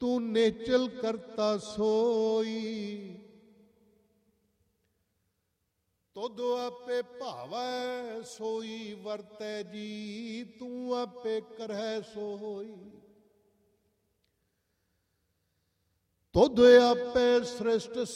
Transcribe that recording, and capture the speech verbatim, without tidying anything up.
ਤੂੰ ਨੇਚਲ ਕਰਤਾ ਸੋਈ। ਤੁਧ ਆਪੇ ਭਾਵੈ ਸੋਈ ਵਰਤੈ ਜੀ, ਤੂੰ ਆਪੇ ਕਰਹਿ ਸੋਈ। ਤੁਧ ਆਪੇ ਸ੍ਰਿਸ਼ਟ